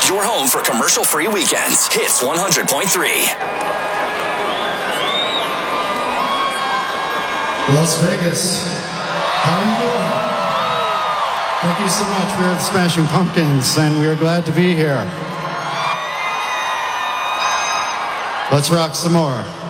your home for commercial-free weekends. Hits 100.3. Las Vegas, how are you doing? Thank you so much. We're the Smashing Pumpkins, and we are glad to be here. Let's rock some more.